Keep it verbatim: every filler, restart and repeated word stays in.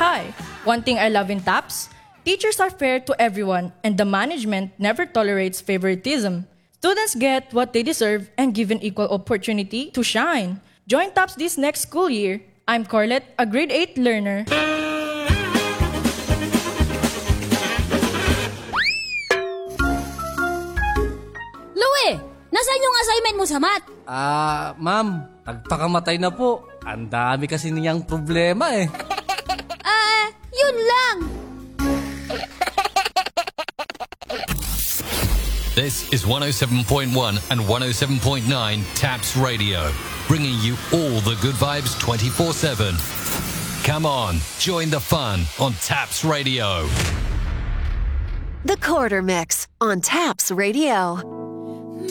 Hi! One thing I love in TAPS, teachers are fair to everyone and the management never tolerates favoritism. Students get what they deserve and given equal opportunity to shine. Join TAPS this next school year. I'm Corlette, a grade eight learner. Louie, nasaan yung assignment mo sa math? Ah, ma'am, nagpakamatay na po. Ang dami kasi niyang problema eh. Ah, yun lang. This is one oh seven point one and one oh seven point nine TAPS Radio, bringing you all the good vibes twenty-four seven. Come on, join the fun on TAPS Radio. The Quarter Mix on TAPS Radio.